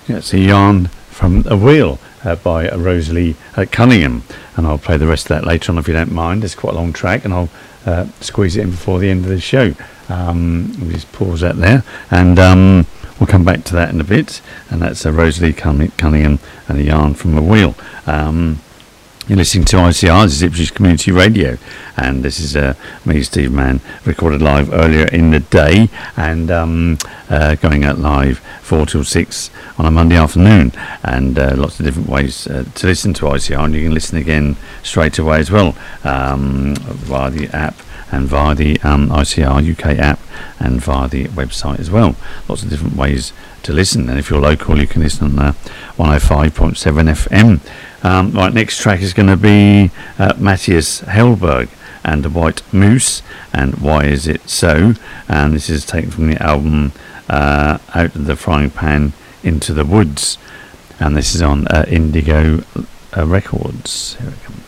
It's a yarn from a wheel by Rosalie Cunningham, and I'll play the rest of that later on if you don't mind. It's quite a long track, and I'll squeeze it in before the end of the show. We'll just pause that there, and we'll come back to that in a bit. And that's Rosalie Cunningham and a yarn from a wheel. You're listening to ICR, this is Ipswich Community Radio, and this is me, Steve Mann, recorded live earlier in the day, and going out live 4 till 6 on a Monday afternoon, and lots of different ways to listen to ICR, and you can listen again straight away as well, via the app, and via the ICR UK app, and via the website as well. Lots of different ways to listen, and if you're local you can listen on 105.7 FM. Right, next track is going to be Matthias Hellberg and the White Moose, and Why Is It So? And this is taken from the album Out of the Frying Pan Into the Woods, and this is on Indigo Records. Here it comes.